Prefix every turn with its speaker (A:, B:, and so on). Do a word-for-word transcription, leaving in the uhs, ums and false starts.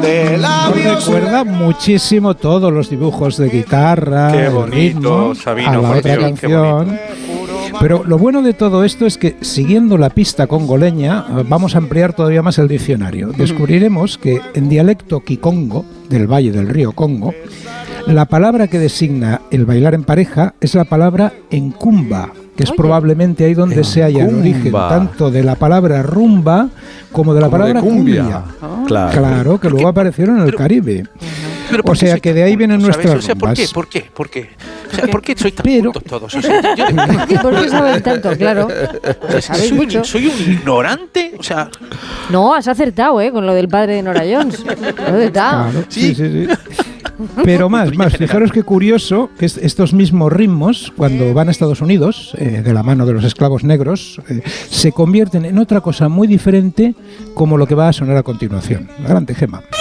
A: de labios.
B: Recuerda muchísimo todos los dibujos de guitarra,
C: qué
B: el
C: bonito,
B: ritmo,
C: Sabino,
B: a la
C: por
B: otra
C: Dios,
B: canción. Pero lo bueno de todo esto es que, siguiendo la pista congoleña, vamos a ampliar todavía más el diccionario. Descubriremos que en dialecto kikongo, del valle del río Congo, la palabra que designa el bailar en pareja es la palabra encumba, que es Oye. probablemente ahí donde encumba. se halla el origen tanto de la palabra rumba como de la como palabra de cumbia. cumbia. Oh. Claro. claro, que luego aparecieron en el Caribe.
C: Pero
B: o sea que de ahí vienen nuestras
C: o sea, ¿por qué? ¿Por qué? ¿Por qué? O sea, ¿por qué soy tan
B: Pero,
C: cultos todos? O sea, yo,
D: ¿por qué saben tanto? Claro.
C: O sea, ¿Sabéis soy, mucho? ¿Soy un ignorante? O sea...
D: No, has acertado, ¿eh? Con lo del padre de Nora Jones. Has acertado.
B: Claro, sí, sí, sí. Pero más, más, fijaros qué curioso que estos mismos ritmos, cuando van a Estados Unidos, eh, de la mano de los esclavos negros, eh, se convierten en otra cosa muy diferente como lo que va a sonar a continuación. Adelante, Gemma.